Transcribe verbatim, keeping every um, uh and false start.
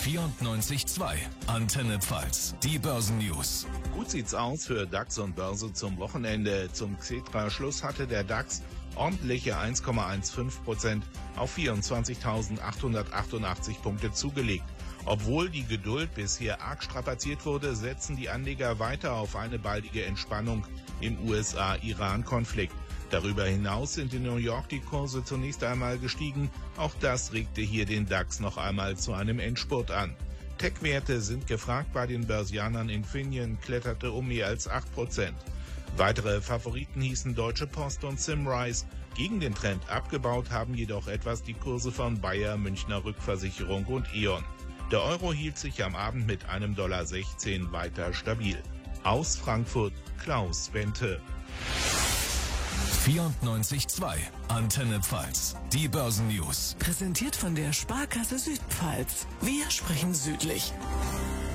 vierundneunzig Komma zwei. Antenne Pfalz. Die Börsennews. Gut sieht's aus für DAX und Börse zum Wochenende. Zum Xetra-Schluss hatte der DAX ordentliche eins Komma fünfzehn Prozent auf vierundzwanzigtausendachthundertachtundachtzig Punkte zugelegt. Obwohl die Geduld bisher arg strapaziert wurde, setzen die Anleger weiter auf eine baldige Entspannung im U S A-Iran-Konflikt. Darüber hinaus sind in New York die Kurse zunächst einmal gestiegen. Auch das regte hier den DAX noch einmal zu einem Endspurt an. Tech-Werte sind gefragt bei den Börsianern. Infineon kletterte um mehr als acht Prozent. Weitere Favoriten hießen Deutsche Post und Simrise. Gegen den Trend abgebaut haben jedoch etwas die Kurse von Bayer, Münchner Rückversicherung und E.ON. Der Euro hielt sich am Abend mit einem Dollar sechzehn weiter stabil. Aus Frankfurt Klaus Bente. vierundneunzig Komma zwei. Antenne Pfalz. Die Börsennews. Präsentiert von der Sparkasse Südpfalz. Wir sprechen südlich.